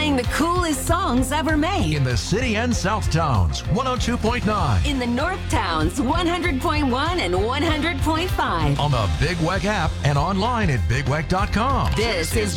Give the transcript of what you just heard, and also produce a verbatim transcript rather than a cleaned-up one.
playing the coolest songs ever made. In the city and South Towns, one oh two point nine. In the North Towns, one hundred point one and one hundred point five. On the Big Weck app and online at big weck dot com. This is